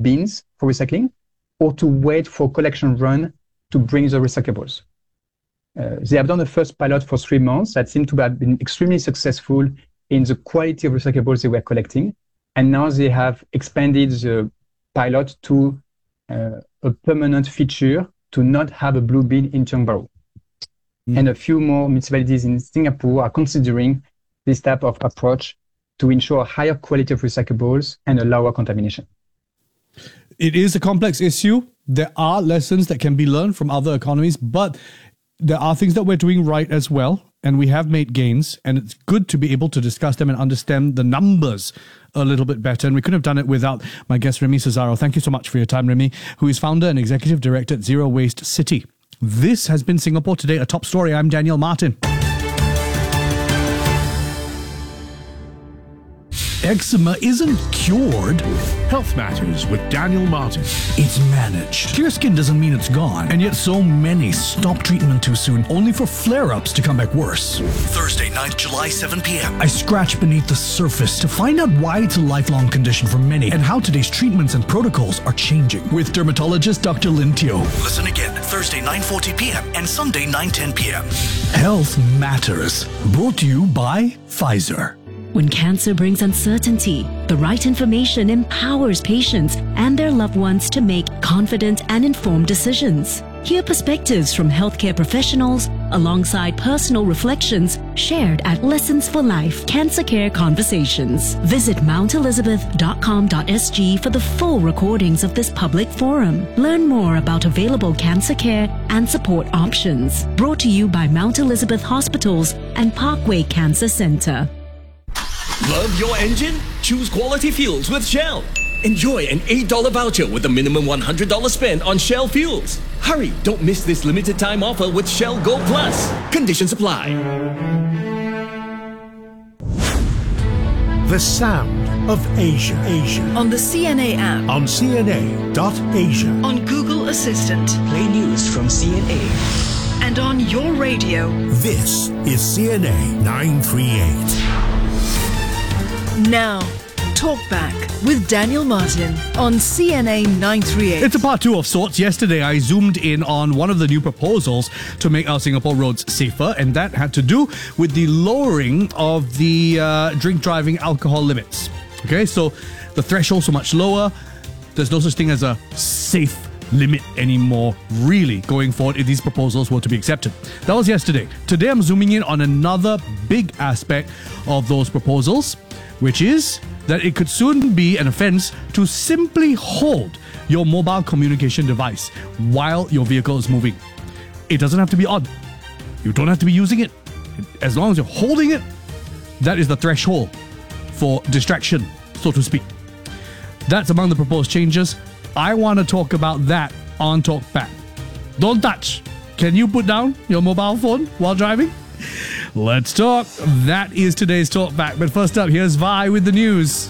bins for recycling or to wait for collection run to bring the recyclables. They have done the first pilot for 3 months that seemed to have been extremely successful in the quality of recyclables they were collecting. And now they have expanded the pilot to a permanent feature to not have a blue bin in Tiong Bahru. And a few more municipalities in Singapore are considering this type of approach to ensure a higher quality of recyclables and a lower contamination. It is a complex issue. There are lessons that can be learned from other economies, but there are things that we're doing right as well. And we have made gains, and it's good to be able to discuss them and understand the numbers a little bit better. And we couldn't have done it without my guest, Remy Cesaro. Thank you so much for your time, Remy, who is founder and executive director at Zero Waste City. This has been Singapore Today, a top story. I'm Daniel Martin. Eczema isn't cured. Health Matters with Daniel Martin. It's managed. Clear skin doesn't mean it's gone. And yet so many stop treatment too soon, only for flare-ups to come back worse. Thursday night, July 7 p.m. I scratch beneath the surface to find out why it's a lifelong condition for many and how today's treatments and protocols are changing. With dermatologist Dr. Lin Teo. Listen again, Thursday 9:40 p.m. and Sunday 9:10 p.m. Health Matters. Brought to you by Pfizer. When cancer brings uncertainty, the right information empowers patients and their loved ones to make confident and informed decisions. Hear perspectives from healthcare professionals alongside personal reflections shared at Lessons for Life Cancer Care Conversations. Visit mountelizabeth.com.sg for the full recordings of this public forum. Learn more about available cancer care and support options. Brought to you by Mount Elizabeth Hospitals and Parkway Cancer Centre. Love your engine? Choose quality fuels with Shell. Enjoy an $8 voucher with a minimum $100 spend on Shell fuels. Hurry, don't miss this limited time offer with Shell Go Plus. Conditions apply. The sound of Asia. On the CNA app. On CNA.Asia. On Google Assistant. Play news from CNA. And on your radio. This is CNA 938. Now, Talk Back with Daniel Martin on CNA 938. It's a part two of sorts. Yesterday, I zoomed in on one of the new proposals to make our Singapore roads safer, and that had to do with the lowering of the drink driving alcohol limits. Okay, so the threshold's so much lower. There's no such thing as a safe limit anymore, really, going forward, if these proposals were to be accepted. That was yesterday. Today, I'm zooming in on another big aspect of those proposals, which is that it could soon be an offence to simply hold your mobile communication device while your vehicle is moving. It doesn't have to be on. You don't have to be using it. As long as you're holding it, that is the threshold for distraction, so to speak. That's among the proposed changes. I want to talk about that on Talk Back. Don't touch. Can you put down your mobile phone while driving? Let's talk. That is today's Talk Back. But first up, here's Vi with the news.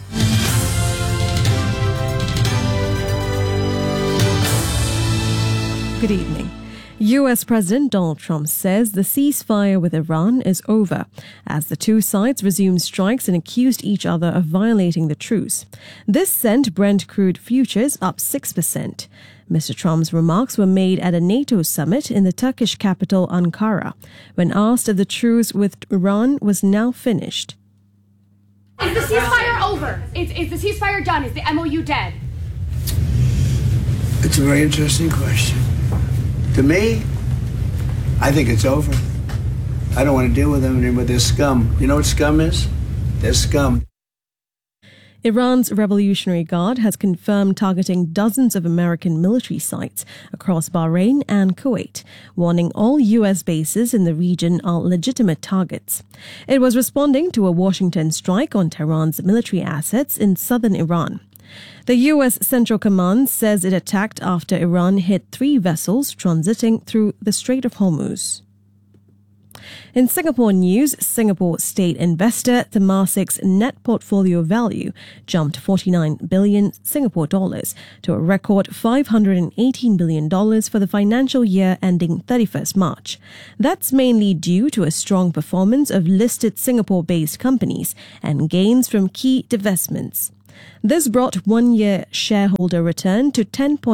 Good evening. US President Donald Trump says the ceasefire with Iran is over as the two sides resumed strikes and accused each other of violating the truce. This sent Brent crude futures up 6%. Mr. Trump's remarks were made at a NATO summit in the Turkish capital Ankara when asked if the truce with Iran was now finished. Is the ceasefire over? Is the ceasefire done? Is the MOU dead? It's a very interesting question. To me, I think it's over. I don't want to deal with them anymore. They're scum. You know what scum is? They're scum. Iran's Revolutionary Guard has confirmed targeting dozens of American military sites across Bahrain and Kuwait, warning all U.S. bases in the region are legitimate targets. It was responding to a Washington strike on Tehran's military assets in southern Iran. The U.S. Central Command says it attacked after Iran hit 3 vessels transiting through the Strait of Hormuz. In Singapore news, Singapore state investor Thematic's net portfolio value jumped 49 billion Singapore dollars to a record $518 billion for the financial year ending 31st March. That's mainly due to a strong performance of listed Singapore-based companies and gains from key divestments. This brought one-year shareholder return to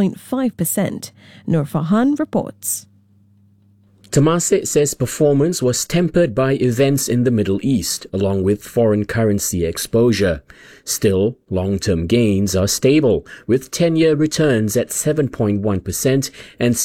10.5%. Nur Farhan reports. Temasek says performance was tempered by events in the Middle East, along with foreign currency exposure. Still, long-term gains are stable, with 10-year returns at 7.1% and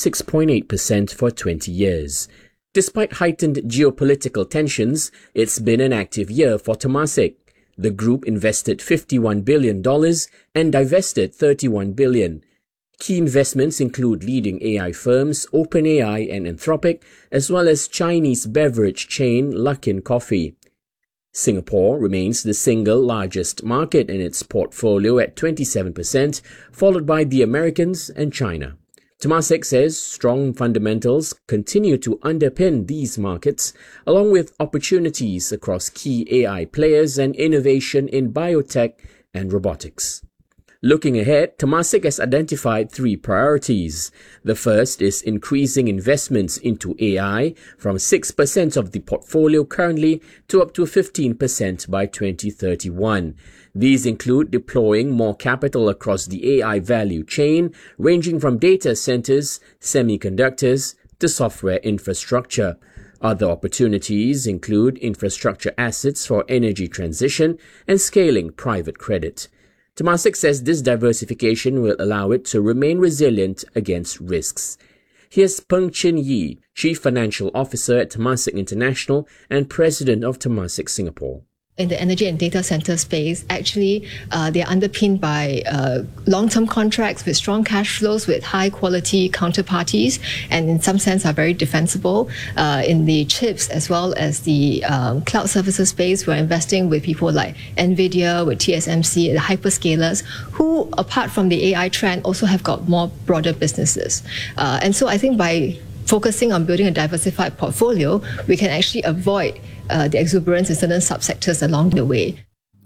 6.8% for 20 years. Despite heightened geopolitical tensions, it's been an active year for Temasek. The group invested $51 billion and divested $31 billion. Key investments include leading AI firms OpenAI and Anthropic, as well as Chinese beverage chain Luckin Coffee. Singapore remains the single largest market in its portfolio at 27%, followed by the Americans and China. Temasek says strong fundamentals continue to underpin these markets, along with opportunities across key AI players and innovation in biotech and robotics. Looking ahead, Temasek has identified 3 priorities. The first is increasing investments into AI from 6% of the portfolio currently to up to 15% by 2031. These include deploying more capital across the AI value chain, ranging from data centers, semiconductors, to software infrastructure. Other opportunities include infrastructure assets for energy transition and scaling private credit. Temasek says this diversification will allow it to remain resilient against risks. Here's Peng Chin Yee, Chief Financial Officer at Temasek International and President of Temasek Singapore. In the energy and data center space, actually, they are underpinned by long-term contracts with strong cash flows with high-quality counterparties, and in some sense are very defensible. In the chips as well as the cloud services space, we're investing with people like NVIDIA, with TSMC, the hyperscalers, who, apart from the AI trend, also have got more broader businesses. And so I think by focusing on building a diversified portfolio, we can actually avoid the exuberance in certain subsectors along the way.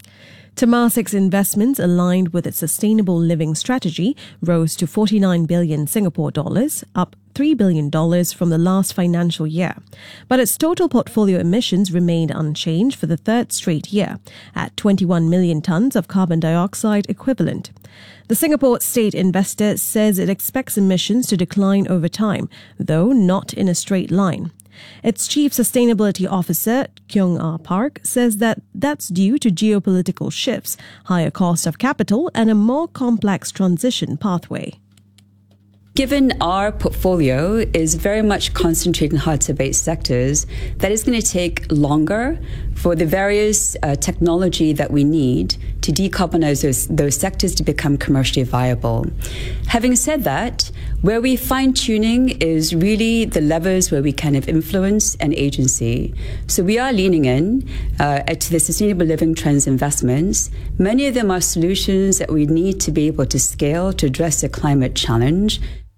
Temasek's investments aligned with its sustainable living strategy rose to 49 billion Singapore dollars, up $3 billion from the last financial year. But its total portfolio emissions remained unchanged for the third straight year, at 21 million tonnes of carbon dioxide equivalent. The Singapore State Investor says it expects emissions to decline over time, though not in a straight line. Its Chief Sustainability Officer, Kyung Ah Park, says that that's due to geopolitical shifts, higher cost of capital, and a more complex transition pathway. Given our portfolio is very much concentrated in hard-to-abate sectors, that is going to take longer for the various technology that we need to decarbonize those sectors to become commercially viable. Having said that, where we fine-tuning is really the levers where we can have influence and agency. So we are leaning in to the sustainable living trends investments. Many of them are solutions that we need to be able to scale to address the climate challenge.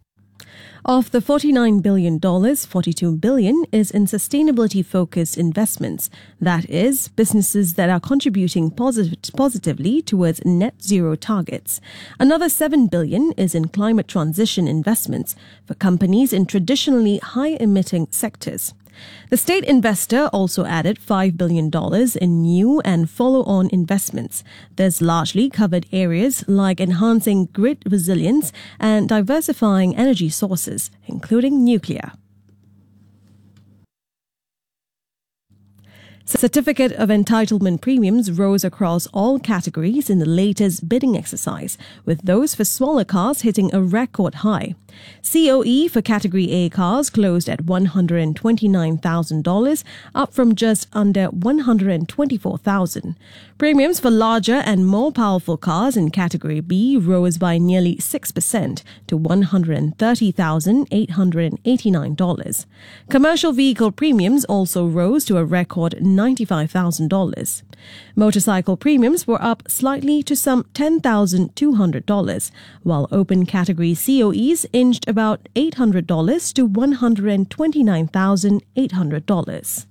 Of the $49 billion, $42 billion is in sustainability-focused investments. That is, businesses that are contributing positively towards net zero targets. Another $7 billion is in climate transition investments for companies in traditionally high-emitting sectors. The state investor also added $5 billion in new and follow-on investments. This largely covered areas like enhancing grid resilience and diversifying energy sources, including nuclear. Certificate of Entitlement premiums rose across all categories in the latest bidding exercise, with those for smaller cars hitting a record high. COE for Category A cars closed at $129,000, up from just under $124,000. Premiums for larger and more powerful cars in Category B rose by nearly 6% to $130,889. Commercial vehicle premiums also rose to a record $95,000. Motorcycle premiums were up slightly to some $10,200, while open category COEs inched about $800 to $129,800.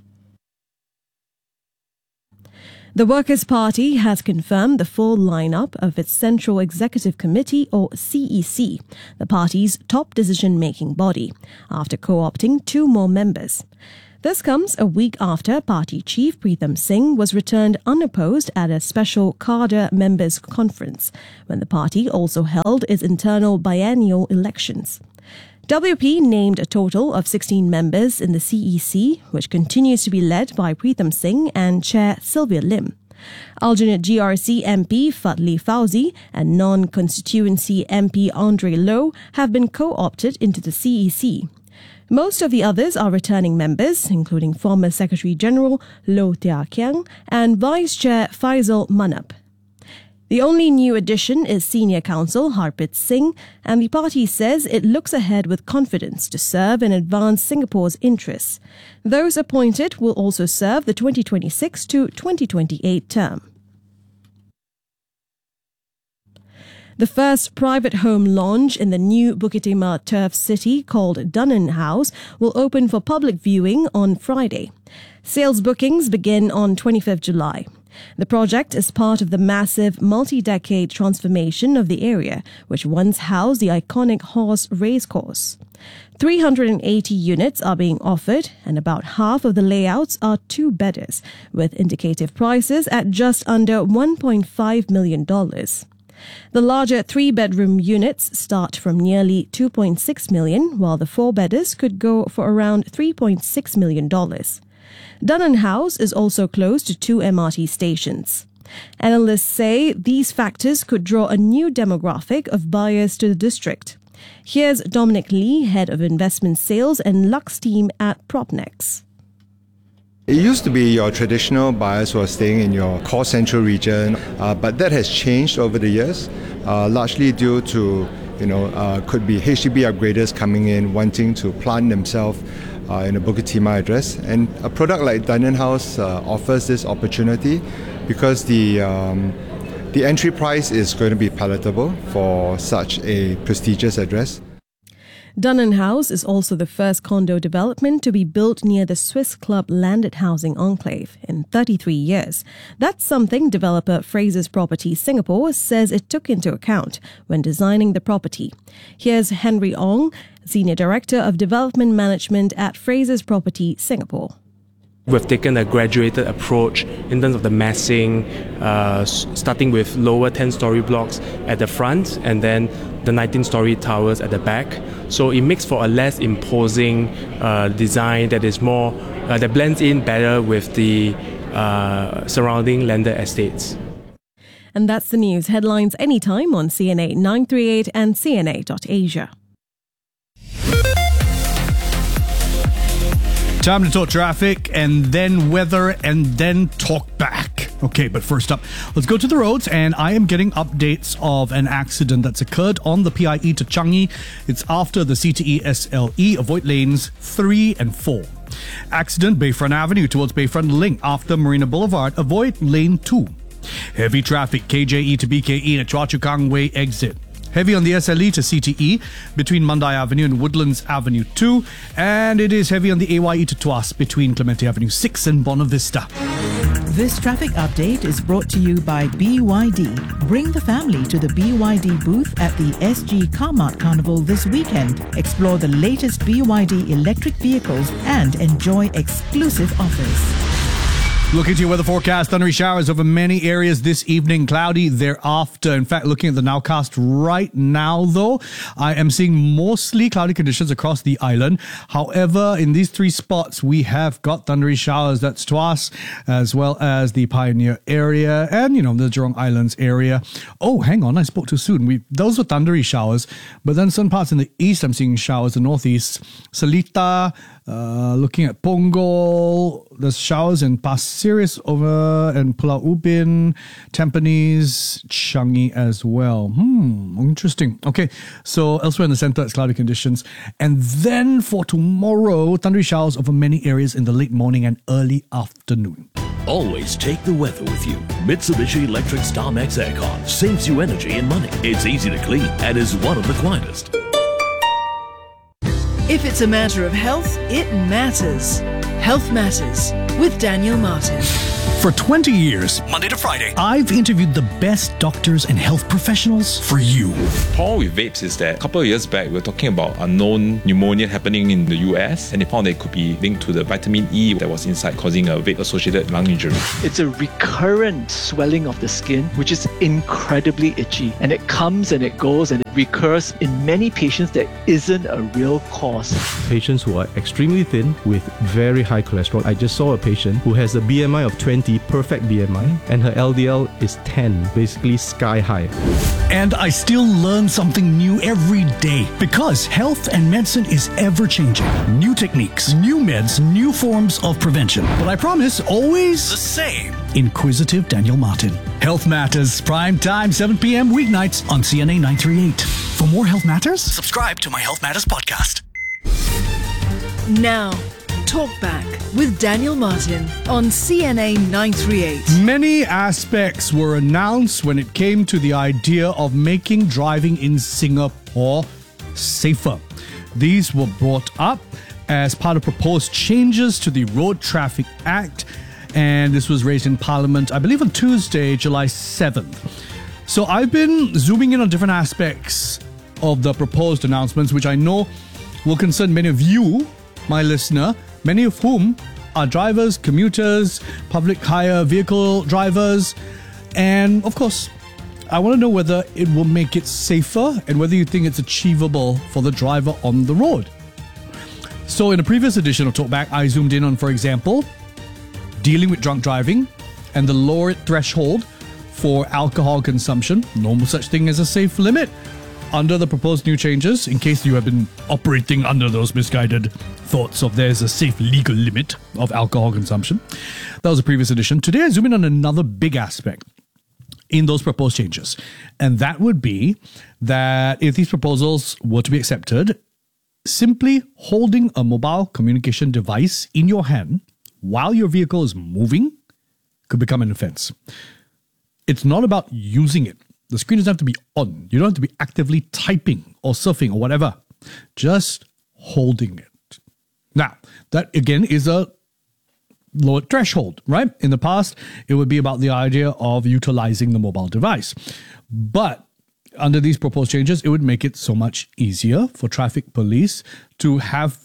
The Workers' Party has confirmed the full lineup of its Central Executive Committee, or CEC, the party's top decision-making body, after co-opting 2 more members. This comes a week after party chief Pritham Singh was returned unopposed at a special cadre members' conference, when the party also held its internal biennial elections. WP named a total of 16 members in the CEC, which continues to be led by Pritham Singh and Chair Sylvia Lim. Alternate GRC MP Fadli Fauzi and non-constituency MP Andre Low have been co-opted into the CEC. Most of the others are returning members, including former Secretary General Low Tia Kiang and Vice Chair Faisal Manab. The only new addition is Senior Counsel Harpreet Singh, and the party says it looks ahead with confidence to serve and advance Singapore's interests. Those appointed will also serve the 2026 to 2028 term. The first private home launch in the new Bukit Timah turf city called Dunnan House will open for public viewing on Friday. Sales bookings begin on 25th July. The project is part of the massive multi-decade transformation of the area, which once housed the iconic horse racecourse. 380 units are being offered, and about half of the layouts are two-bedders, with indicative prices at just under $1.5 million. The larger three-bedroom units start from nearly $2.6 million, while the four-bedders could go for around $3.6 million. Dunnan House is also close to 2 MRT stations. Analysts say these factors could draw a new demographic of buyers to the district. Here's Dominic Lee, Head of Investment Sales and Lux Team at PropNex. It used to be your traditional buyers who are staying in your core central region, but that has changed over the years, largely due to, could be HDB upgraders coming in, wanting to plant themselves in a Bukit Timah address. And a product like Dunnan House offers this opportunity because the entry price is going to be palatable for such a prestigious address. Dunnan House is also the first condo development to be built near the Swiss Club landed housing enclave in 33 years. That's something developer Frasers Property Singapore says it took into account when designing the property. Here's Henry Ong, Senior Director of Development Management at Frasers Property Singapore. We've taken a graduated approach in terms of the massing, starting with lower 10-story blocks at the front and then the 19-story towers at the back. So it makes for a less imposing design that is more, that blends in better with the surrounding landed estates. And that's the news. Headlines anytime on CNA 938 and CNA.Asia. Time to talk traffic and then weather and then talk back. Okay, but first up, let's go to the roads, and I am getting updates of an accident that's occurred on the PIE to Changi. It's after the CTE SLE. Avoid lanes 3 and 4. Accident Bayfront Avenue towards Bayfront Link after Marina Boulevard. Avoid lane 2. Heavy traffic KJE to BKE at Choa Chu Kang Way exit. Heavy on the SLE to CTE between Mandai Avenue and Woodlands Avenue 2. And it is heavy on the AYE to Tuas between Clementi Avenue 6 and Buona Vista. This traffic update is brought to you by BYD. Bring the family to the BYD booth at the SG Carmart Carnival this weekend. Explore the latest BYD electric vehicles and enjoy exclusive offers. Looking to your weather forecast, thundery showers over many areas this evening, cloudy thereafter. In fact, looking at the nowcast right now, though, I am seeing mostly cloudy conditions across the island. However, in these 3 spots, we have got thundery showers. That's Tuas, as well as the Pioneer area and, the Jurong Islands area. Oh, hang on, I spoke too soon. Those were thundery showers, but then some parts in the east, I'm seeing showers. The northeast, Seletar, looking at Punggol, there's showers in Pasir Ris over and Pulau Ubin, Tampines, Changi as well. Interesting. Okay, so elsewhere in the centre, it's cloudy conditions. And then for tomorrow, thundery showers over many areas in the late morning and early afternoon. Always take the weather with you. Mitsubishi Electric StarMax Aircon saves you energy and money. It's easy to clean and is one of the quietest. If it's a matter of health, it matters. Health Matters with Daniel Martin. For 20 years, Monday to Friday. I've interviewed the best doctors and health professionals for you. The problem with vapes is that a couple of years back, we were talking about unknown pneumonia happening in the US, and they found that it could be linked to the vitamin E that was inside, causing a vape-associated lung injury. It's a recurrent swelling of the skin, which is incredibly itchy, and it comes and it goes and it recurs in many patients that isn't a real cause. Patients who are extremely thin with very high cholesterol. I just saw a patient who has a BMI of 20, perfect BMI, and her LDL is 10, basically sky high. And I still learn something new every day because health and medicine is ever changing. New techniques, new meds, new forms of prevention. But I promise, always the same. Inquisitive Daniel Martin. Health Matters, prime time, 7 p.m. weeknights on CNA 938. For more Health Matters, subscribe to my Health Matters podcast. Now, Talk Back with Daniel Martin on CNA 938. Many aspects were announced when it came to the idea of making driving in Singapore safer. These were brought up as part of proposed changes to the Road Traffic Act, and this was raised in Parliament, I believe, on Tuesday, July 7th. So I've been zooming in on different aspects of the proposed announcements, which I know will concern many of you, my listener, many of whom are drivers, commuters, public hire vehicle drivers, and of course, I want to know whether it will make it safer and whether you think it's achievable for the driver on the road. So in a previous edition of Talkback, I zoomed in on, for example, dealing with drunk driving and the lower threshold for alcohol consumption. No such thing as a safe limit under the proposed new changes, in case you have been operating under those misguided thoughts of there's a safe legal limit of alcohol consumption. That was a previous edition. Today I zoom in on another big aspect in those proposed changes, and that would be that if these proposals were to be accepted, simply holding a mobile communication device in your hand while your vehicle is moving could become an offense. It's not about using it. The screen doesn't have to be on. You don't have to be actively typing or surfing or whatever. Just holding it. Now, that again is a lower threshold, right? In the past, it would be about the idea of utilizing the mobile device. But under these proposed changes, it would make it so much easier for traffic police to have,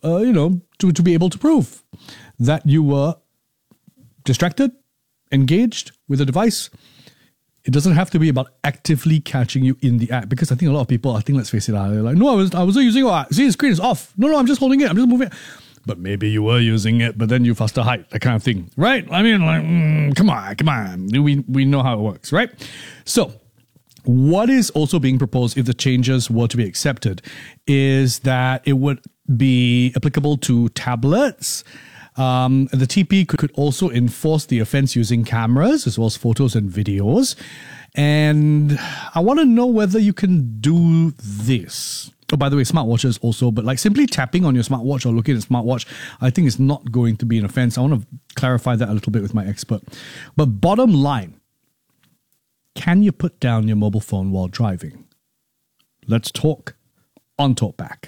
to be able to prove that you were distracted, engaged with a device. It doesn't have to be about actively catching you in the act, because I think a lot of people, let's face it, they're like, no, I wasn't using it. See, the screen is off. No, I'm just holding it. I'm just moving it. But maybe you were using it, but then you faster height, that kind of thing, right? I mean, like, come on. We know how it works, right? So what is also being proposed if the changes were to be accepted is that it would be applicable to tablets. The TP could also enforce the offense using cameras as well as photos and videos. And I want to know whether you can do this. Oh, by the way, smartwatches also, but like simply tapping on your smartwatch or looking at a smartwatch, I think is not going to be an offense. I want to clarify that a little bit with my expert. But bottom line, can you put down your mobile phone while driving? Let's talk on Talkback.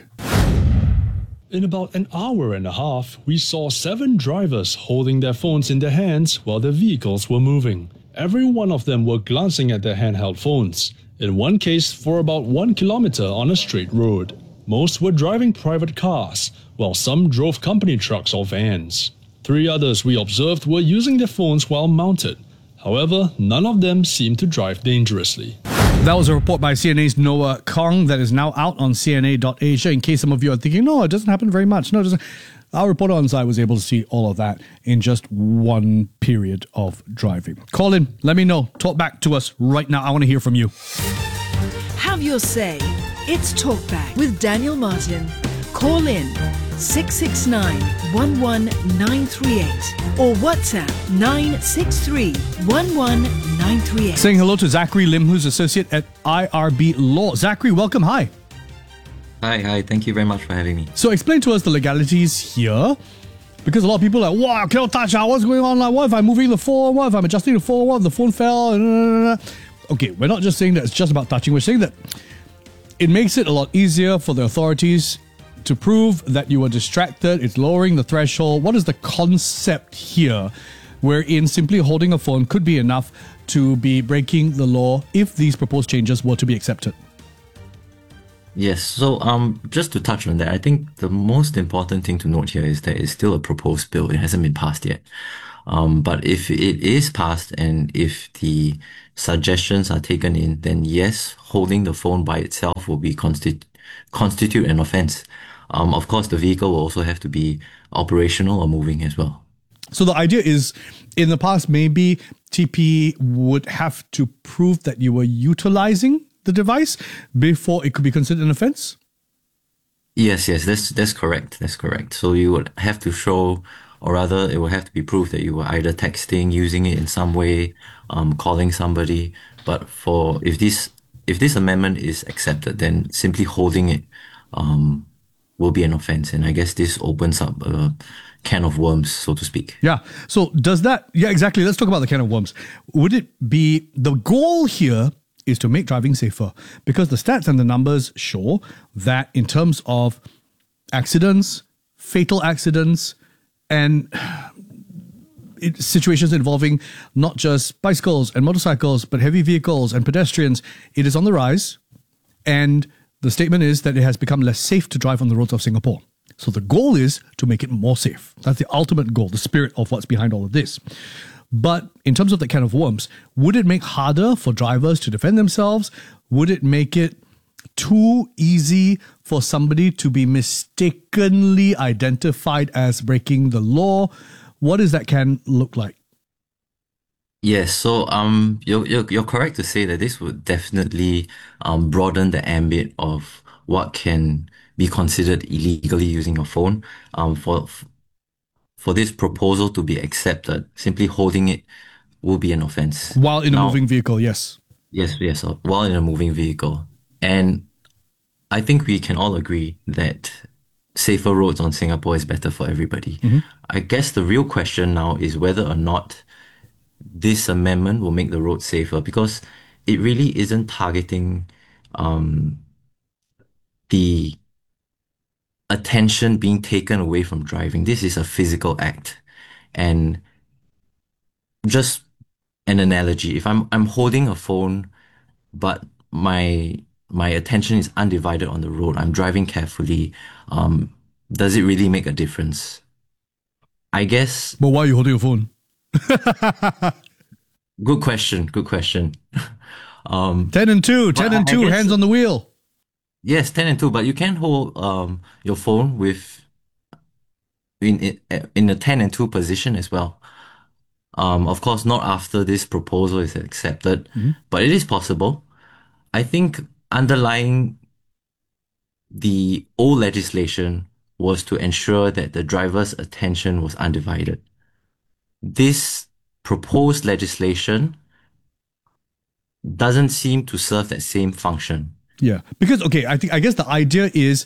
In about an hour and a half, we saw 7 drivers holding their phones in their hands while their vehicles were moving. Every one of them were glancing at their handheld phones, in one case for about 1 kilometer on a straight road. Most were driving private cars, while some drove company trucks or vans. 3 others we observed were using their phones while mounted. However, none of them seemed to drive dangerously. That was a report by CNA's Noah Kong that is now out on CNA.Asia. In case some of you are thinking, no, it doesn't happen very much. No, it doesn't. Our reporter on site was able to see all of that in just one period of driving. Call in. Let me know. Talk back to us right now. I want to hear from you. Have your say. It's Talkback with Daniel Martin. Call in 669-11938 or WhatsApp 963-11938. Saying hello to Zachary Lim, who's associate at IRB Law. Zachary, welcome. Hi. Hi. Thank you very much for having me. So explain to us the legalities here, because a lot of people are like, wow, I cannot touch. What's going on? Like, what if I'm moving the phone? What if I'm adjusting the phone? What if the phone fell? Okay, we're not just saying that it's just about touching. We're saying that it makes it a lot easier for the authorities to prove that you were distracted. It's lowering the threshold. What is the concept here wherein simply holding a phone could be enough to be breaking the law if these proposed changes were to be accepted. Yes, so just to touch on that, I think the most important thing to note here is that it's still a proposed bill. It hasn't been passed yet. But if it is passed and if the suggestions are taken in, then yes, holding the phone by itself will be constitute an offense. Of course, the vehicle will also have to be operational or moving as well. So the idea is, in the past, maybe TP would have to prove that you were utilizing the device before it could be considered an offense? Yes, that's correct. That's correct. So you would have to show, or rather, it will have to be proved that you were either texting, using it in some way, calling somebody. But if this amendment is accepted, then simply holding it will be an offense. And I guess this opens up a can of worms, so to speak. Yeah. So does that... Yeah, exactly. Let's talk about the can of worms. Would it be... The goal here is to make driving safer, because the stats and the numbers show that in terms of accidents, fatal accidents, and situations involving not just bicycles and motorcycles, but heavy vehicles and pedestrians, it is on the rise. And the statement is that it has become less safe to drive on the roads of Singapore. So the goal is to make it more safe. That's the ultimate goal, the spirit of what's behind all of this. But in terms of the can of worms, would it make harder for drivers to defend themselves? Would it make it too easy for somebody to be mistakenly identified as breaking the law? What does that can look like? Yes, so you're correct to say that this would definitely broaden the ambit of what can be considered illegally using your phone. For this proposal to be accepted, simply holding it will be an offense. While in a moving vehicle, yes. Yes, while in a moving vehicle. And I think we can all agree that safer roads on Singapore is better for everybody. Mm-hmm. I guess the real question now is whether or not this amendment will make the road safer, because it really isn't targeting the attention being taken away from driving. This is a physical act. And just an analogy, if I'm holding a phone, but my attention is undivided on the road, I'm driving carefully, does it really make a difference? I guess... But why are you holding your phone? Good question. 10 and 2, hands on the wheel. Yes, 10 and 2, but you can hold your phone in a 10 and 2 position as well. Of course, not after this proposal is accepted, but it is possible. I think underlying the old legislation was to ensure that the driver's attention was undivided. This proposed legislation doesn't seem to serve that same function. Yeah, because, I guess the idea is,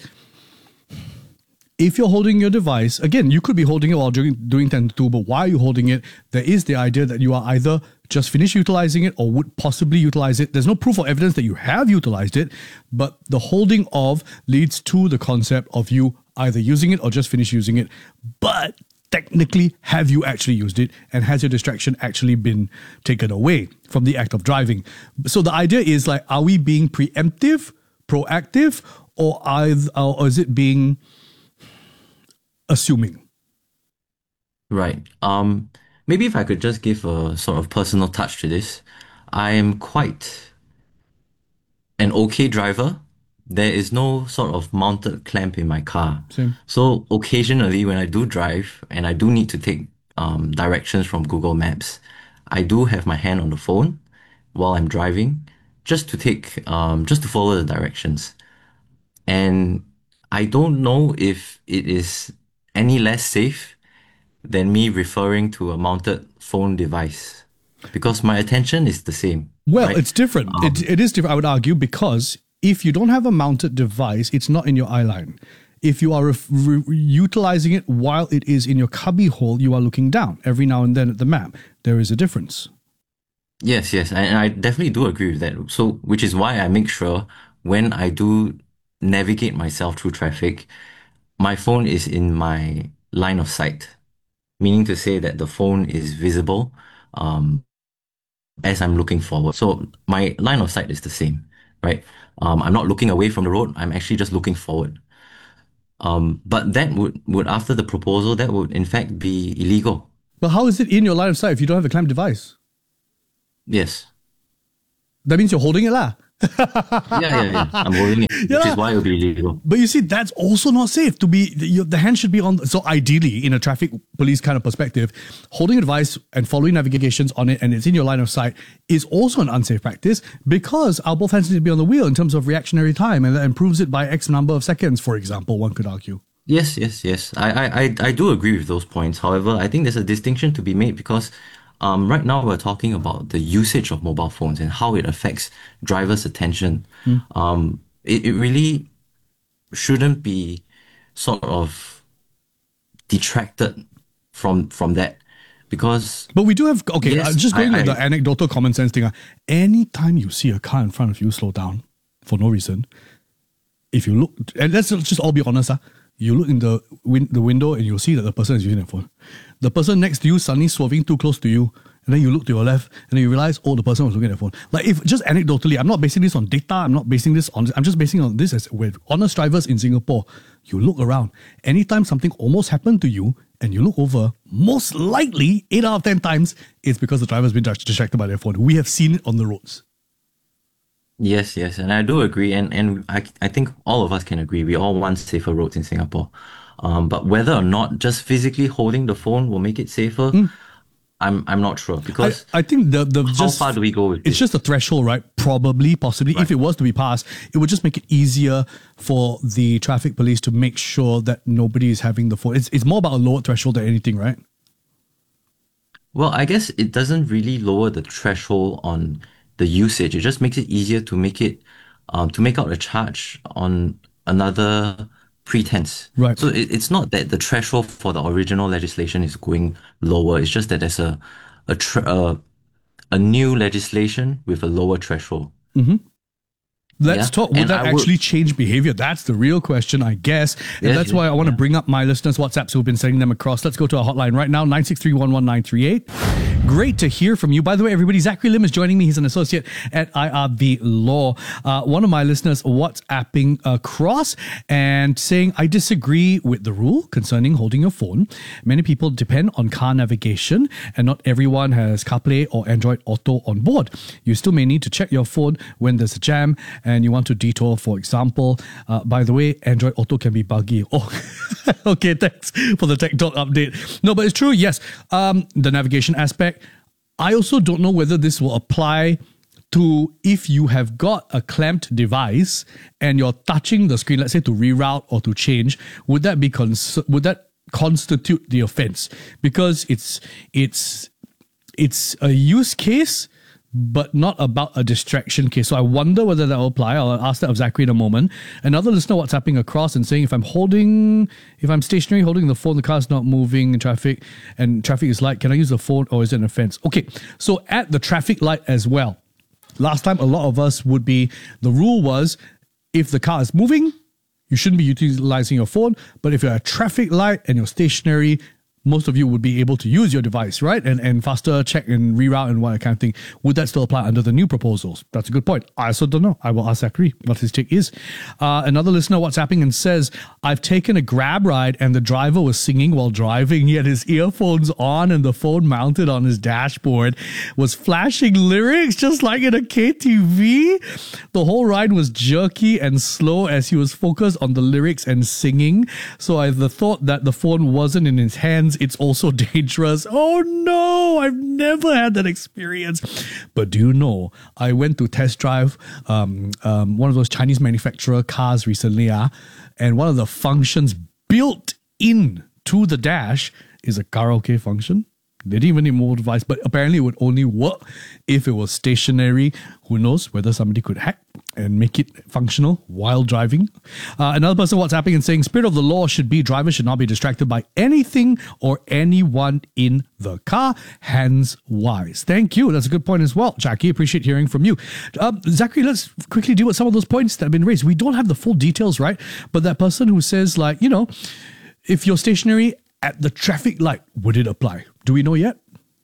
if you're holding your device, again, you could be holding it while doing 10 to 2, but why are you holding it? There is the idea that you are either just finished utilizing it or would possibly utilize it. There's no proof or evidence that you have utilized it, but the holding of leads to the concept of you either using it or just finished using it. But technically, have you actually used it, and has your distraction actually been taken away from the act of driving? So the idea is, like, are we being preemptive, proactive, or is it being assuming? Right. Maybe if I could just give a sort of personal touch to this. I am quite an okay driver. There is no sort of mounted clamp in my car. Same. So occasionally when I do drive and I do need to take directions from Google Maps, I do have my hand on the phone while I'm driving just to follow the directions. And I don't know if it is any less safe than me referring to a mounted phone device, because my attention is the same. Well, right? It's different. It is different, I would argue, because if you don't have a mounted device, it's not in your eye line. If you are utilizing it while it is in your cubby hole, you are looking down every now and then at the map. There is a difference. Yes, and I definitely do agree with that. So, which is why I make sure when I do navigate myself through traffic, my phone is in my line of sight. meaning to say that the phone is visible as I'm looking forward. So my line of sight is the same, right? I'm not looking away from the road. I'm actually just looking forward. But that would after the proposal, that would in fact be illegal. But how is it in your line of sight if you don't have the clamped device? Yes. That means you're holding it lah. Yeah. I'm holding it, which is why it will be illegal. But you see, that's also not safe. The hand should be on. So ideally, in a traffic police kind of perspective, holding a device and following navigations on it, and it's in your line of sight, is also an unsafe practice because our both hands need to be on the wheel in terms of reactionary time, and that improves it by X number of seconds, for example. One could argue. Yes. I do agree with those points. However, I think there's a distinction to be made because right now we're talking about the usage of mobile phones and how it affects drivers' attention. It really shouldn't be sort of detracted from that because... But we do have... Okay, yes, just going with the anecdotal common sense thing. Anytime you see a car in front of you slow down for no reason, if you look... And let's just all be honest, you look in the window and you'll see that the person is using their phone. The person next to you suddenly swerving too close to you, and then you look to your left and then you realize, the person was looking at their phone. Like, if just anecdotally, I'm not basing this on data, I'm just basing on this as with honest drivers in Singapore. You look around. Anytime something almost happened to you and you look over, most likely 8 out of 10 times, it's because the driver's been distracted by their phone. We have seen it on the roads. Yes, and I do agree, and I think all of us can agree. We all want safer roads in Singapore, but whether or not just physically holding the phone will make it safer, I'm not sure because I think how far do we go with it's just a threshold, right? Probably, possibly, right. If it was to be passed, it would just make it easier for the traffic police to make sure that nobody is having the phone. It's more about a lower threshold than anything, right? Well, I guess it doesn't really lower the threshold on the usage. It just makes it easier to make it to make out a charge on another pretense. Right. So it's not that the threshold for the original legislation is going lower. It's just that there's a new legislation with a lower threshold. Mm-hmm. Let's talk. Would that actually change behavior? That's the real question, I guess. And that's why I want to bring up my listeners' WhatsApps who've been sending them across. Let's go to our hotline right now, 963-11938. Great to hear from you. By the way, everybody, Zachary Lim is joining me. He's an associate at IRB Law. One of my listeners WhatsApping across and saying, I disagree with the rule concerning holding your phone. Many people depend on car navigation and not everyone has CarPlay or Android Auto on board. You still may need to check your phone when there's a jam and you want to detour, for example. By the way, Android Auto can be buggy. Oh, okay, thanks for the Tech Talk update. No, but it's true, yes. The navigation aspect, I also don't know whether this will apply to if you have got a clamped device and you're touching the screen, let's say to reroute or to change, would that constitute the offense? Because it's a use case, but not about a distraction case. So I wonder whether that will apply. I'll ask that of Zachary in a moment. Another listener WhatsApping across and saying, if I'm stationary holding the phone, the car's not moving in traffic and traffic is light, can I use the phone or is it an offense? Okay, so at the traffic light as well. Last time, a lot of us the rule was, if the car is moving, you shouldn't be utilizing your phone. But if you're at a traffic light and you're stationary, most of you would be able to use your device, right? And faster check and reroute and what kind of thing. Would that still apply under the new proposals? That's a good point. I also don't know. I will ask Zachary what his take is. Another listener WhatsApping and says, I've taken a Grab ride and the driver was singing while driving. He had his earphones on and the phone mounted on his dashboard was flashing lyrics just like in a KTV. The whole ride was jerky and slow as he was focused on the lyrics and singing. So I thought that the phone wasn't in his hands. It's also dangerous. Oh no, I've never had that experience. But do you know, I went to test drive one of those Chinese manufacturer cars recently, and one of the functions built in to the dash is a karaoke function. They didn't even need mobile device, but apparently it would only work if it was stationary. Who knows whether somebody could hack and make it functional while driving. Another person WhatsApping and saying, spirit of the law should be drivers should not be distracted by anything or anyone in the car, hands wise. Thank you. That's a good point as well, Jackie. Appreciate hearing from you. Zachary, let's quickly deal with some of those points that have been raised. We don't have the full details, right? But that person who says, like, if you're stationary at the traffic light would it apply? Do we know yet?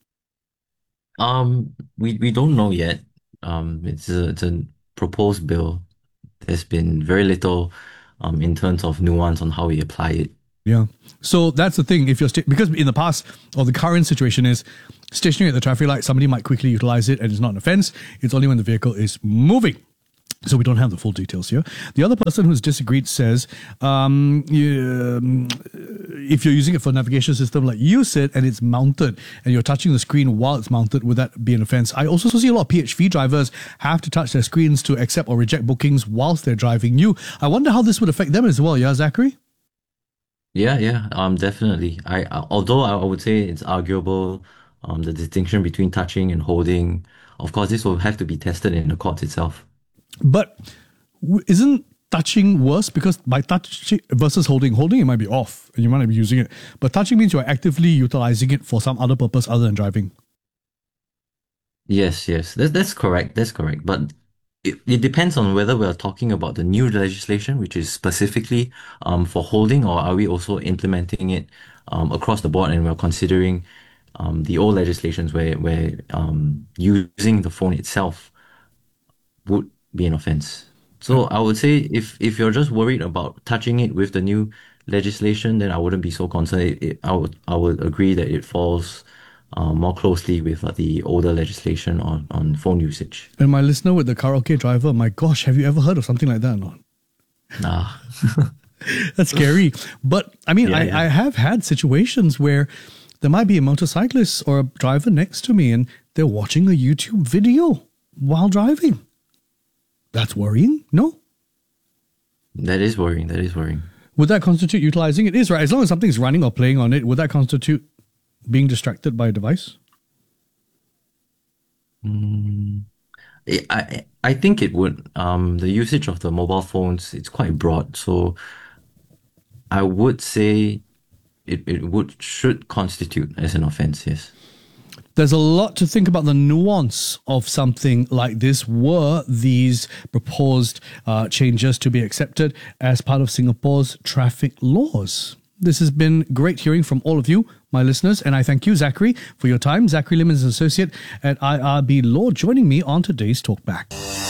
We don't know yet. It's a proposed bill. There's been very little in terms of nuance on how we apply it. Yeah. So that's the thing. If you're because in the past, or the current situation is stationary at the traffic light, somebody might quickly utilize it and it's not an offense. It's only when the vehicle is moving. So we don't have the full details here. The other person who's disagreed says, if you're using it for a navigation system like you said, and it's mounted, and you're touching the screen while it's mounted, would that be an offense? I also see a lot of PHV drivers have to touch their screens to accept or reject bookings whilst they're driving you. I wonder how this would affect them as well, yeah, Zachary? Yeah, definitely. Although I would say it's arguable, the distinction between touching and holding. Of course, this will have to be tested in the courts itself. But isn't touching worse? Because by touching versus holding it might be off and you might not be using it. But touching means you're actively utilizing it for some other purpose other than driving. Yes, that's correct. But it depends on whether we're talking about the new legislation, which is specifically for holding, or are we also implementing it across the board, and we're considering the old legislations where using the phone itself would be an offense. So I would say if you're just worried about touching it with the new legislation, then I wouldn't be so concerned. I would agree that it falls more closely with the older legislation on phone usage. And my listener with the karaoke driver, my gosh, have you ever heard of something like that or not? Nah. That's scary. But I mean, I have had situations where there might be a motorcyclist or a driver next to me and they're watching a YouTube video while driving. That's worrying, no? That is worrying. Would that constitute utilizing it? Is right. As long as something's running or playing on it, would that constitute being distracted by a device? I think it would. The usage of the mobile phones, it's quite broad. So I would say it should constitute as an offense, yes. There's a lot to think about the nuance of something like this. Were these proposed changes to be accepted as part of Singapore's traffic laws? This has been great hearing from all of you, my listeners, and I thank you, Zachary, for your time. Zachary Lim is an associate at IRB Law, joining me on today's Talkback.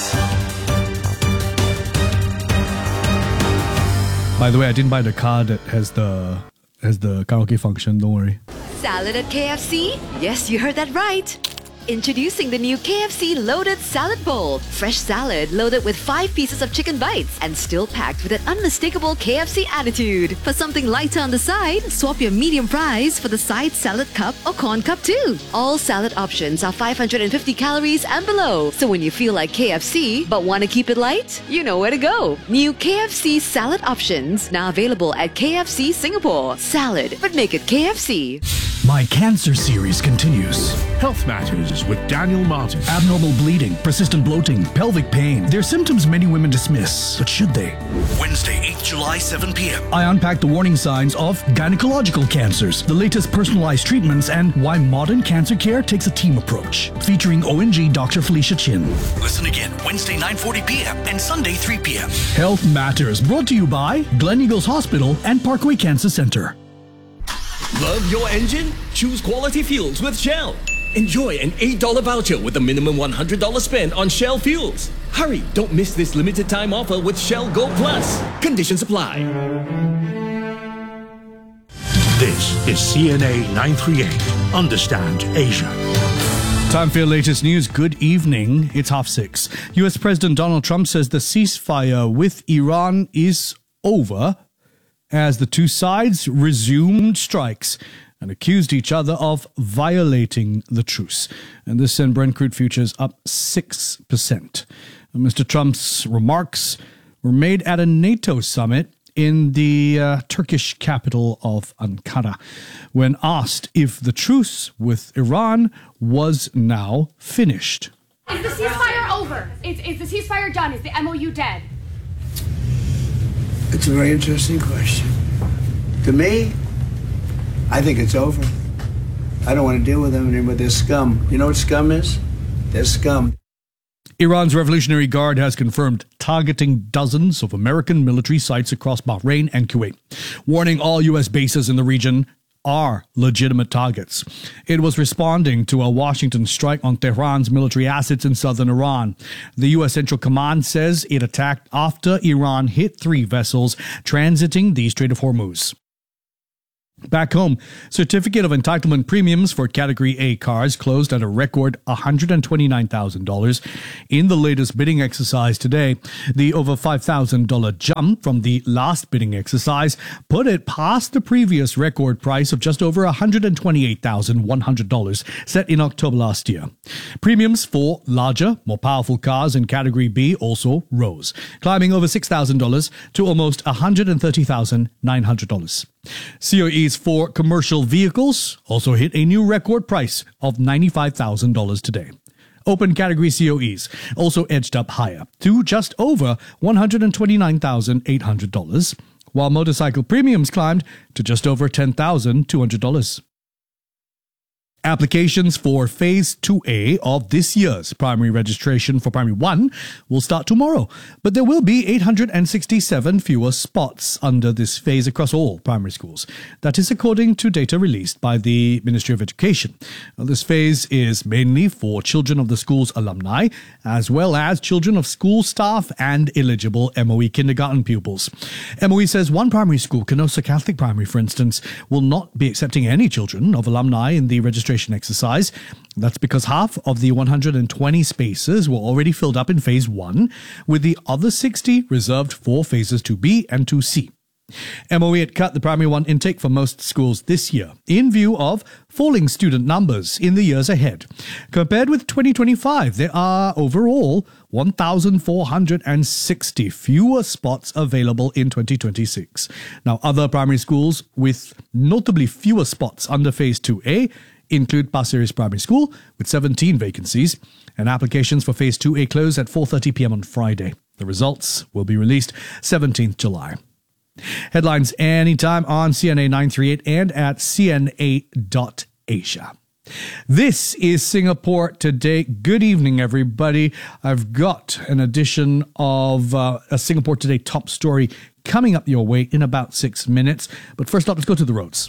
By the way, I didn't buy the car that has the karaoke function, don't worry. Salad at KFC? Yes, you heard that right. Introducing the new KFC Loaded Salad Bowl. Fresh salad loaded with 5 pieces of chicken bites and still packed with an unmistakable KFC attitude. For something lighter on the side, swap your medium fries for the side salad cup or corn cup too. All salad options are 550 calories and below. So when you feel like KFC but want to keep it light, you know where to go. New KFC salad options now available at KFC Singapore. Salad, but make it KFC. My Cancer series continues. Health Matters with Daniel Martin. Abnormal bleeding, persistent bloating, pelvic pain. They're symptoms many women dismiss, but should they? Wednesday, 8th July, 7 p.m. I unpack the warning signs of gynecological cancers, the latest personalized treatments, and why modern cancer care takes a team approach. Featuring ONG Dr. Felicia Chin. Listen again Wednesday, 9:40 p.m. and Sunday, 3 p.m. Health Matters, brought to you by Glen Eagles Hospital and Parkway Cancer Center. Love your engine? Choose quality fuels with Shell. Enjoy an $8 voucher with a minimum $100 spend on Shell fuels. Hurry, don't miss this limited time offer with Shell Go Plus. Conditions apply. This is CNA 938. Understand Asia. Time for your latest news. Good evening. It's 6:30. US President Donald Trump says the ceasefire with Iran is over as the two sides resumed strikes and accused each other of violating the truce. And this sent Brent crude futures up 6%. And Mr. Trump's remarks were made at a NATO summit in the Turkish capital of Ankara, when asked if the truce with Iran was now finished. Is the ceasefire over? Is the ceasefire done? Is the MOU dead? It's a very interesting question. To me, I think it's over. I don't want to deal with them anymore. They're scum. You know what scum is? They're scum. Iran's Revolutionary Guard has confirmed targeting dozens of American military sites across Bahrain and Kuwait, warning all U.S. bases in the region are legitimate targets. It was responding to a Washington strike on Tehran's military assets in southern Iran. The U.S. Central Command says it attacked after Iran hit 3 vessels transiting the Strait of Hormuz. Back home, certificate of entitlement premiums for Category A cars closed at a record $129,000 in the latest bidding exercise today. The over $5,000 jump from the last bidding exercise put it past the previous record price of just over $128,100 set in October last year. Premiums for larger, more powerful cars in Category B also rose, climbing over $6,000 to almost $130,900. COEs for commercial vehicles also hit a new record price of $95,000 today. Open category COEs also edged up higher to just over $129,800, while motorcycle premiums climbed to just over $10,200. Applications for Phase 2A of this year's primary registration for Primary 1 will start tomorrow, but there will be 867 fewer spots under this phase across all primary schools. That is according to data released by the Ministry of Education. Now, this phase is mainly for children of the school's alumni, as well as children of school staff and eligible MOE kindergarten pupils. MOE says one primary school, Canossa Catholic Primary, for instance, will not be accepting any children of alumni in the registration exercise. That's because half of the 120 spaces were already filled up in Phase 1, with the other 60 reserved for Phases 2B and 2C. MOE had cut the Primary 1 intake for most schools this year in view of falling student numbers in the years ahead. Compared with 2025, there are overall 1,460 fewer spots available in 2026. Now, other primary schools with notably fewer spots under Phase 2A include Pasir Ris Primary School with 17 vacancies, and applications for Phase 2A close at 4:30 p.m. on Friday. The results will be released 17th July. Headlines anytime on CNA 938 and at cna.asia. This is Singapore Today. Good evening, everybody. I've got an edition of a Singapore Today top story coming up your way in about 6 minutes. But first up, let's go to the roads,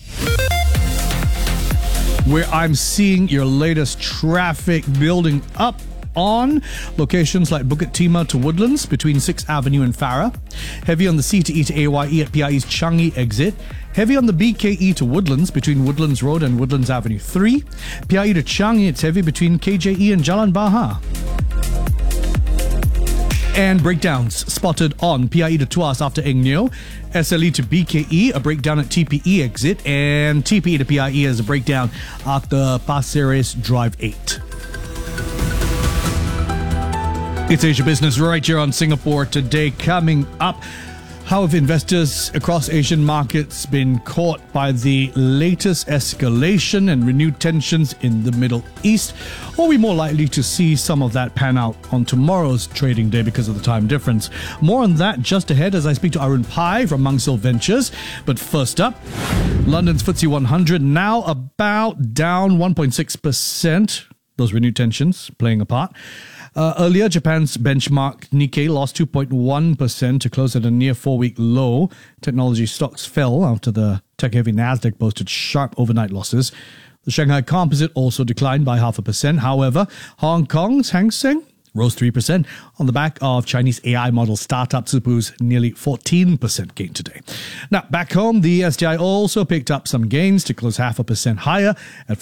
where I'm seeing your latest traffic building up on locations like Bukit Timah to Woodlands between 6th Avenue and Farah. Heavy on the C to E to AYE at PIE's Changi exit. Heavy on the BKE to Woodlands between Woodlands Road and Woodlands Avenue 3. PIE to Changi, it's heavy between KJE and Jalan Bahar. And breakdowns spotted on PIE to Tuas after Eng Neo. SLE to BKE, a breakdown at TPE exit. And TPE to PIE as a breakdown after Pasir Ris Drive 8. It's Asia Business right here on Singapore Today. Coming up, how have investors across Asian markets been caught by the latest escalation and renewed tensions in the Middle East? Or are we more likely to see some of that pan out on tomorrow's trading day because of the time difference? More on that just ahead as I speak to Arun Pai from Mangsil Ventures. But first up, London's FTSE 100 now about down 1.6%. Those renewed tensions playing a part. Earlier, Japan's benchmark Nikkei lost 2.1% to close at a near 4-week low. Technology stocks fell after the tech-heavy Nasdaq posted sharp overnight losses. The Shanghai Composite also declined by 0.5%. However, Hong Kong's Hang Seng rose 3% on the back of Chinese AI model startup Supu's nearly 14% gain today. Now, back home, the STI also picked up some gains to close 0.5% higher at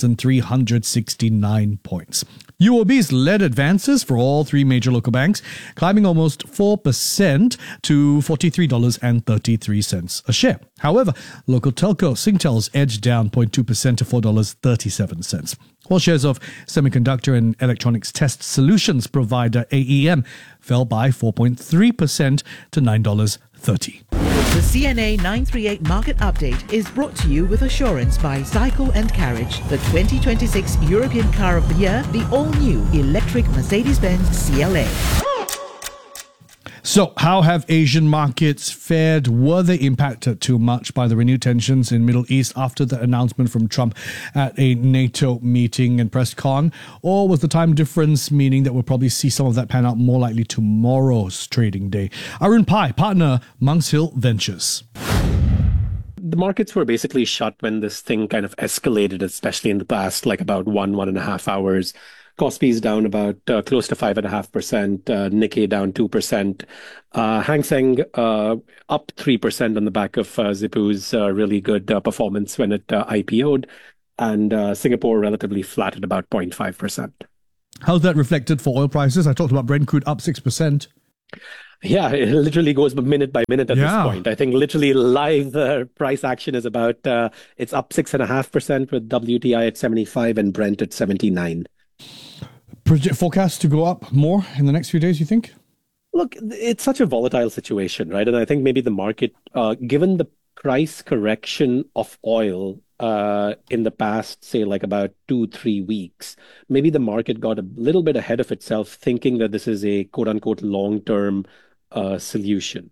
5,369 points. UOB's led advances for all three major local banks, climbing almost 4% to $43.33 a share. However, local telco Singtel's edged down 0.2% to $4.37. While shares of semiconductor and electronics test solutions provider AEM fell by 4.3% to $9.30. The CNA 938 Market Update is brought to you with assurance by Cycle and Carriage, the 2026 European Car of the Year, the all-new electric Mercedes-Benz CLA. So, how have Asian markets fared? Were they impacted too much by the renewed tensions in Middle East after the announcement from Trump at a NATO meeting and press con? Or was the time difference meaning that we'll probably see some of that pan out more likely tomorrow's trading day? Arun Pai, partner, Mangsil Ventures. the markets were basically shut when this thing kind of escalated, especially in the past, like about 1.5 hours. Kospi is down about close to 5.5%, Nikkei down 2%, Hang Seng up 3% on the back of Zipu's really good performance when it IPO'd, and Singapore relatively flat at about 0.5%. How's that reflected for oil prices? I talked about Brent crude up 6%. Yeah, it literally goes minute by minute at this point. I think literally live price action is about, it's up 6.5% with WTI at 75 and Brent at 79. Forecast to go up more in the next few days, you think? Look, it's such a volatile situation, right? And I think maybe the market, given the price correction of oil in the past, say like about 2-3 weeks, maybe the market got a little bit ahead of itself thinking that this is a quote unquote long-term solution.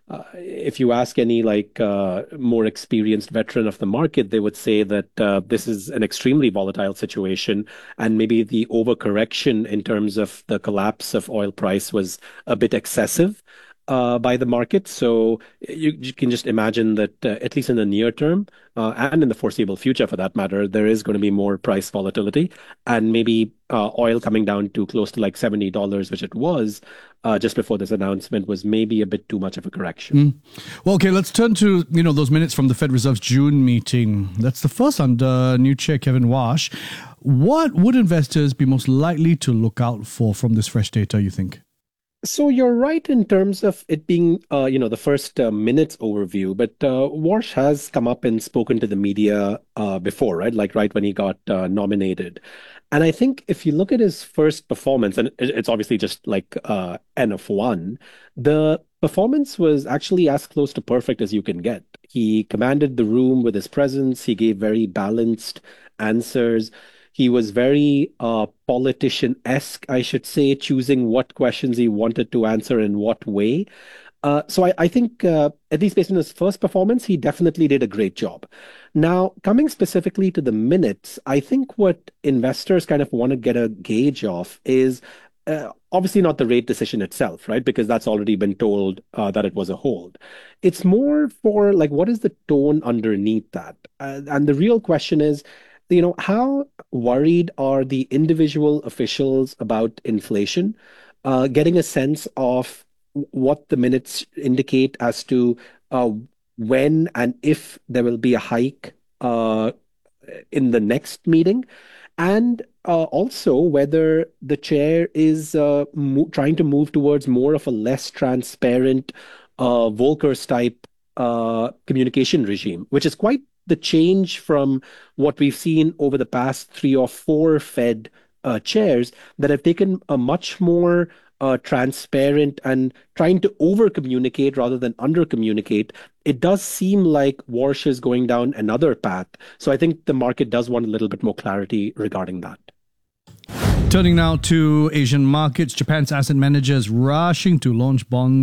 If you ask any more experienced veteran of the market, they would say that this is an extremely volatile situation, and maybe the overcorrection in terms of the collapse of oil price was a bit excessive by the market. So you can just imagine that at least in the near term and in the foreseeable future, for that matter, there is going to be more price volatility, and maybe oil coming down to close to like $70, which it was just before this announcement, was maybe a bit too much of a correction. Well, okay, let's turn to those minutes from the Fed Reserve's June meeting. That's the first under new chair Kevin Warsh. What would investors be most likely to look out for from this fresh data, you think? So you're right in terms of it being, the first minutes overview, but Warsh has come up and spoken to the media before, right? Like right when he got nominated. And I think if you look at his first performance, and it's obviously just like N of 1, the performance was actually as close to perfect as you can get. He commanded the room with his presence. He gave very balanced answers. He was very politician-esque, I should say, choosing what questions he wanted to answer in what way. So I think, at least based on his first performance, he definitely did a great job. Now, coming specifically to the minutes, I think what investors kind of want to get a gauge of is obviously not the rate decision itself, right? Because that's already been told that it was a hold. It's more for like, what is the tone underneath that? And the real question is, how worried are the individual officials about inflation? Getting a sense of what the minutes indicate as to when and if there will be a hike in the next meeting, and also whether the chair is trying to move towards more of a less transparent Volcker's type communication regime, which is quite the change from what we've seen over the past 3 or 4 Fed chairs that have taken a much more transparent and trying to over-communicate rather than under-communicate. It does seem like Warsh is going down another path. So I think the market does want a little bit more clarity regarding that. Turning now to Asian markets, Japan's asset managers rushing to launch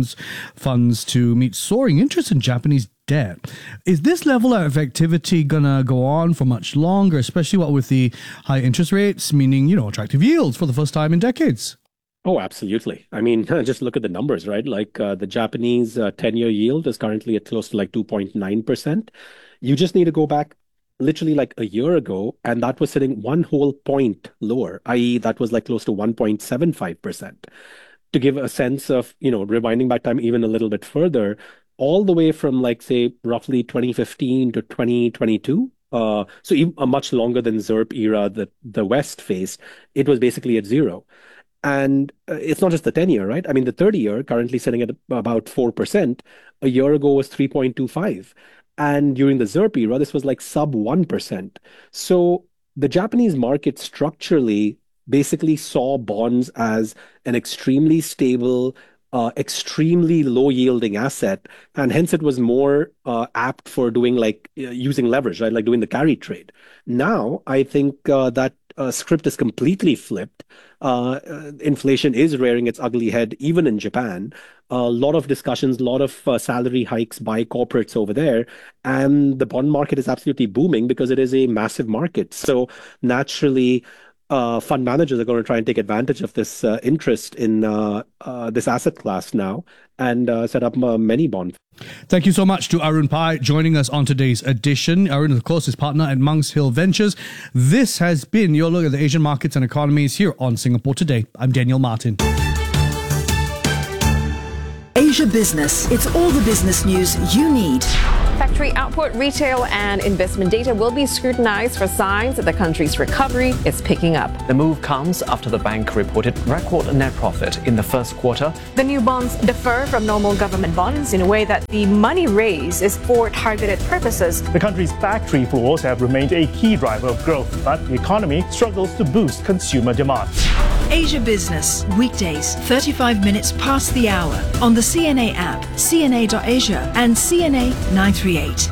funds to meet soaring interest in Japanese debt. Is this level of activity gonna go on for much longer, especially what with the high interest rates, meaning, attractive yields for the first time in decades? Oh, absolutely. I mean, just look at the numbers, right? Like the Japanese 10-year yield is currently at close to like 2.9%. You just need to go back literally like a year ago, and that was sitting 1 whole point lower, i.e. that was like close to 1.75%. To give a sense of, rewinding back time even a little bit further, all the way from like, say, roughly 2015 to 2022, so even much longer than ZERP era that the West faced, it was basically at zero. And it's not just the 10-year, right? I mean, the 30-year currently sitting at about 4%. A year ago was 3.25. And during the ZERP era, this was like sub 1%. So the Japanese market structurally basically saw bonds as an extremely stable, extremely low yielding asset. And hence it was more apt for doing like using leverage, right? Like doing the carry trade. Now, I think that script is completely flipped. Inflation is rearing its ugly head, even in Japan. A lot of discussions, a lot of salary hikes by corporates over there. And the bond market is absolutely booming because it is a massive market. So naturally, fund managers are going to try and take advantage of this interest in this asset class now and set up many bonds. Thank you so much to Arun Pai joining us on today's edition. Arun, of course, is partner at Monks Hill Ventures. This has been your look at the Asian markets and economies here on Singapore Today. I'm Daniel Martin. Asia Business. It's all the business news you need. Factory output, retail and investment data will be scrutinized for signs that the country's recovery is picking up. The move comes after the bank reported record net profit in the first quarter. The new bonds differ from normal government bonds in a way that the money raised is for targeted purposes. The country's factory floors have remained a key driver of growth, but the economy struggles to boost consumer demand. Asia Business, weekdays, 35 minutes past the hour, on the CNA app, cna.asia and CNA 938.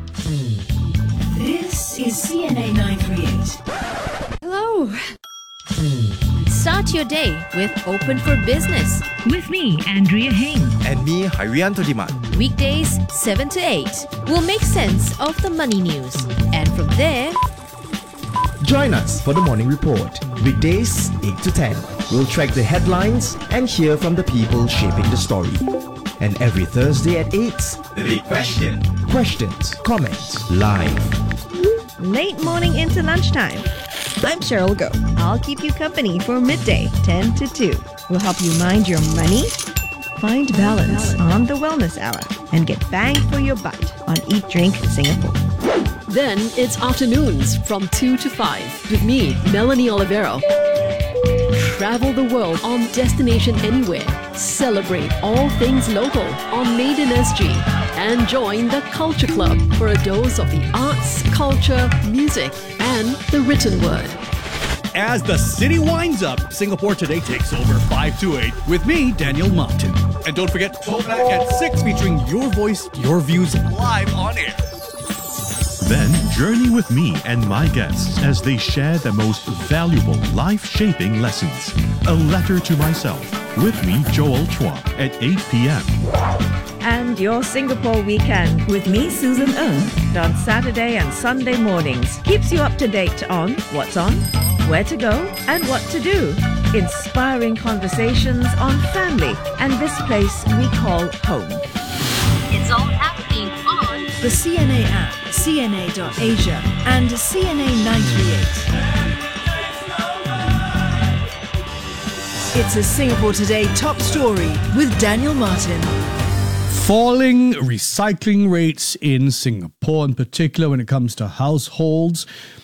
This is CNA 938. Hello. Start your day with Open for Business. With me, Andrea Heng. And me, Hairianto Diman. Weekdays, 7 to 8. We'll make sense of the money news. And from there... Join us for the Morning Report. Weekdays, 8 to 10. We'll track the headlines and hear from the people shaping the story. And every Thursday at 8, The Big Question. Questions, comments, live. Late morning into lunchtime. I'm Cheryl Go. I'll keep you company for midday, 10 to 2. We'll help you mind your money, find balance on the Wellness Hour, and get bang for your buck on Eat Drink Singapore. Then it's afternoons from 2 to 5 with me, Melanie Olivero. Travel the world on Destination Anywhere. Celebrate all things local on Made in SG. And join the Culture Club for a dose of the arts, culture, music, and the written word. As the city winds up, Singapore Today takes over 5 to 8 with me, Daniel Martin. And don't forget, Throwback at 6 featuring your voice, your views live on air. Then journey with me and my guests as they share the most valuable life-shaping lessons. A Letter to Myself with me, Joel Chua, at 8 p.m. And your Singapore weekend with me, Susan Ng, on Saturday and Sunday mornings. Keeps you up to date on what's on, where to go, and what to do. Inspiring conversations on family and this place we call home. It's all happening on the CNA app, cna.asia and CNA 938. It's a Singapore Today top story with Daniel Martin. Falling recycling rates in Singapore, in particular when it comes to households.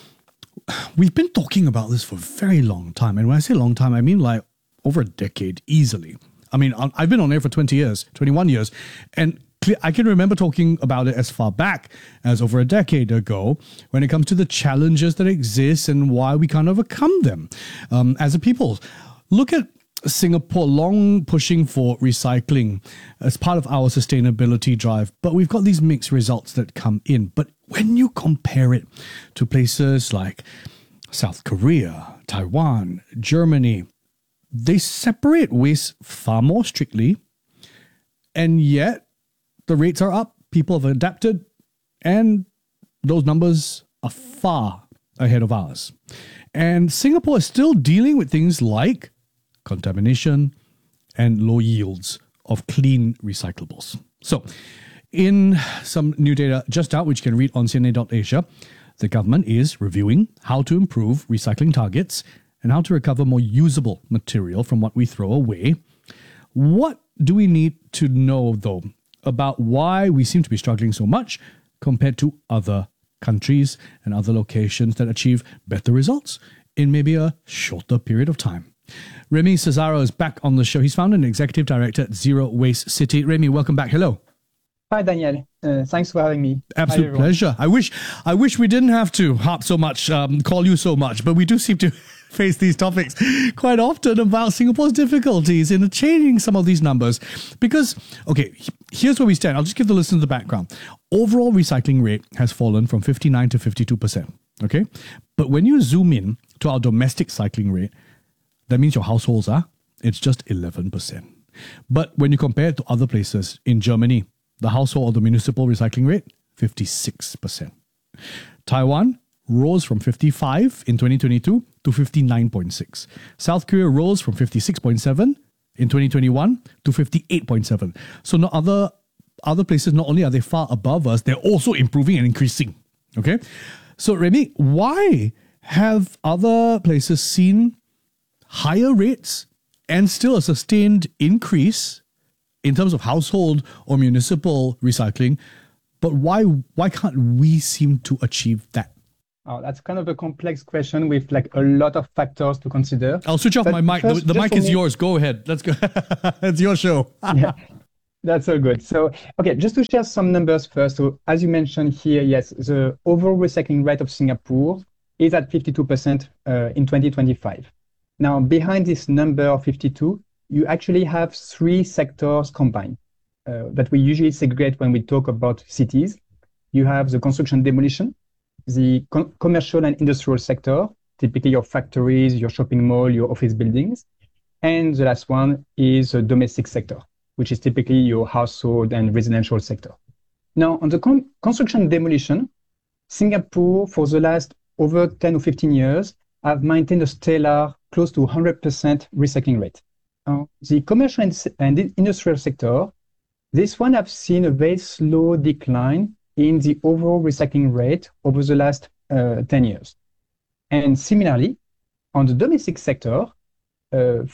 We've been talking about this for a very long time. And when I say long time, I mean like over a decade, easily. I mean, I've been on air for 21 years, and I can remember talking about it as far back as over a decade ago when it comes to the challenges that exist and why we can't overcome them as a people. Look at Singapore long pushing for recycling as part of our sustainability drive, but we've got these mixed results that come in. But when you compare it to places like South Korea, Taiwan, Germany, they separate waste far more strictly, and yet the rates are up, people have adapted, and those numbers are far ahead of ours. And Singapore is still dealing with things like contamination and low yields of clean recyclables. So, in some new data just out, which you can read on CNA.asia, the government is reviewing how to improve recycling targets and how to recover more usable material from what we throw away. What do we need to know, though, about why we seem to be struggling so much compared to other countries and other locations that achieve better results in maybe a shorter period of time? Remy Cesaro is back on the show. He's founder and executive director at Zero Waste City. Remy, welcome back. Hello. Hi, Daniel. Thanks for having me. Absolute pleasure. I wish we didn't have to harp so much, call you so much, but we do seem to face these topics quite often about Singapore's difficulties in changing some of these numbers. Because, okay, here's where we stand. I'll just give the listeners the background. Overall recycling rate has fallen from 59 to 52%. Okay? But when you zoom in to our domestic cycling rate, that means your households it's just 11%. But when you compare it to other places, in Germany, the household or the municipal recycling rate, 56%. Taiwan, rose from 55 in 2022 to 59.6. South Korea rose from 56.7 in 2021 to 58.7. So no other places, not only are they far above us, they're also improving and increasing. Okay? So Remy, why have other places seen higher rates and still a sustained increase in terms of household or municipal recycling, but why can't we seem to achieve that? Oh, that's kind of a complex question with like a lot of factors to consider. I'll switch off my mic. The mic is yours. Go ahead. Let's go. It's your show. Yeah, that's all good. So, okay, just to share some numbers first. So, as you mentioned here, yes, the overall recycling rate of Singapore is at 52% in 2025. Now, behind this number of 52, you actually have three sectors combined that we usually segregate when we talk about cities. You have the construction demolition, the commercial and industrial sector, typically your factories, your shopping mall, your office buildings. And the last one is the domestic sector, which is typically your household and residential sector. Now, on the construction demolition, Singapore, for the last over 10 or 15 years, have maintained a stellar close to 100% recycling rate. The commercial and industrial sector, this one have seen a very slow decline in the overall recycling rate over the last 10 years. And similarly, on the domestic sector, in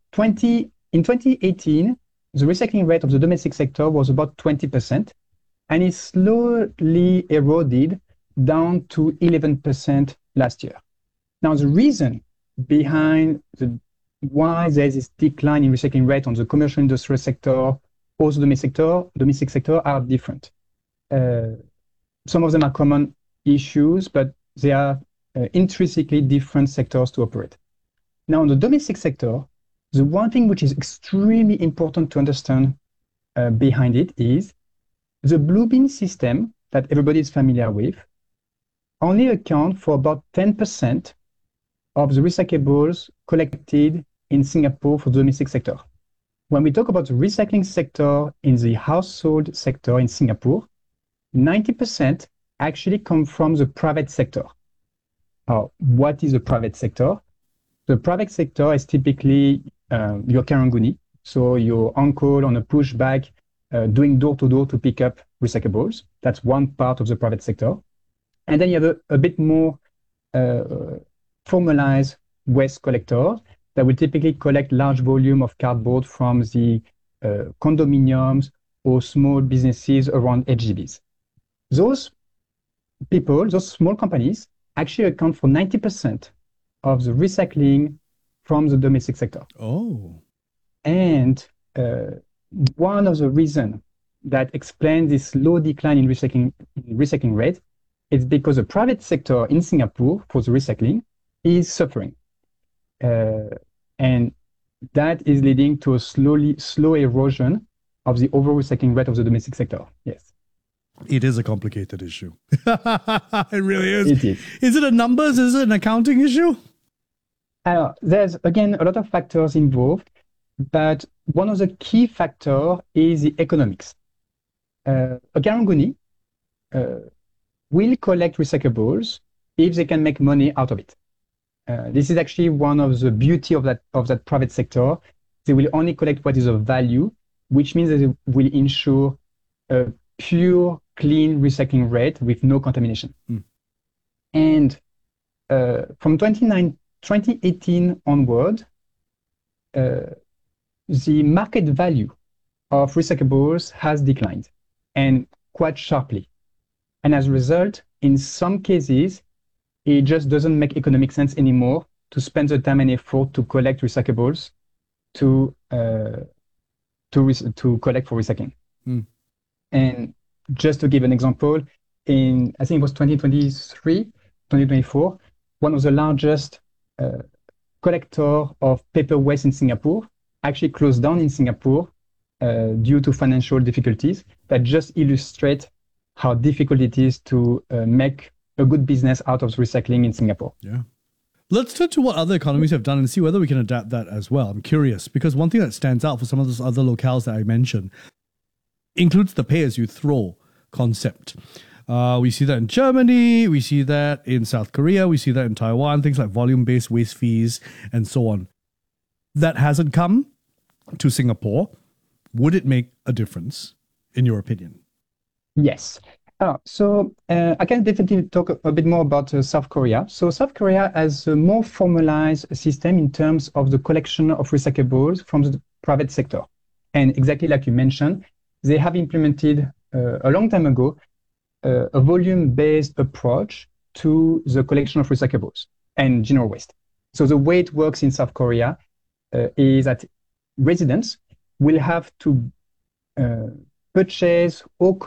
2018, the recycling rate of the domestic sector was about 20%, and it slowly eroded down to 11% last year. Now, the reason behind why there is this decline in recycling rate on the commercial industrial sector or the domestic sector are different. Some of them are common issues, but they are intrinsically different sectors to operate. Now, in the domestic sector, the one thing which is extremely important to understand behind it is the blue bin system that everybody is familiar with only account for about 10% of the recyclables collected in Singapore for the domestic sector. When we talk about the recycling sector in the household sector in Singapore, 90% actually come from the private sector. What is the private sector? The private sector is typically your karang-guni, so your uncle on a pushback doing door-to-door to pick up recyclables. That's one part of the private sector. And then you have a bit more formalized waste collectors that will typically collect large volume of cardboard from the condominiums or small businesses around HDBs. Those people, those small companies, actually account for 90% of the recycling from the domestic sector. Oh. And one of the reasons that explains this low decline in recycling rate is because the private sector in Singapore for the recycling is suffering. And that is leading to a slow erosion of the overall recycling rate of the domestic sector. Yes. It is a complicated issue. It really is. It is. Is it a numbers? Is it an accounting issue? There's, again, a lot of factors involved, but one of the key factors is the economics. A karang-guni will collect recyclables if they can make money out of it. This is actually one of the beauty of that private sector. They will only collect what is of value, which means that they will ensure a pure, clean recycling rate with no contamination. And from 2018 onward, the market value of recyclables has declined, and quite sharply. And as a result, in some cases, it just doesn't make economic sense anymore to spend the time and effort to collect recyclables to collect for recycling. And just to give an example, in, I think it was 2024, one of the largest collector of paper waste in Singapore actually closed down in Singapore due to financial difficulties. That just illustrate how difficult it is to make a good business out of recycling in Singapore. Yeah. Let's turn to what other economies have done and see whether we can adapt that as well. I'm curious, because one thing that stands out for some of those other locales that I mentioned includes the pay-as-you-throw concept. We see that in Germany, we see that in South Korea, we see that in Taiwan, things like volume-based waste fees and so on. That hasn't come to Singapore. Would it make a difference, in your opinion? Yes. I can definitely talk a bit more about South Korea. So South Korea has a more formalized system in terms of the collection of recyclables from the private sector. And exactly like you mentioned, they have implemented a long time ago a volume-based approach to the collection of recyclables and general waste. So the way it works in South Korea is that residents will have to purchase or